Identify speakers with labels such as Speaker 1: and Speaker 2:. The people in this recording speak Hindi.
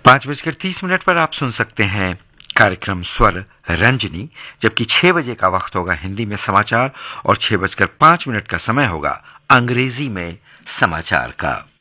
Speaker 1: 5:30 पर आप सुन सकते हैं कार्यक्रम स्वर रंजनी, जबकि 6 बजे का वक्त होगा हिंदी में समाचार और 6:05 का समय होगा अंग्रेजी में समाचार का।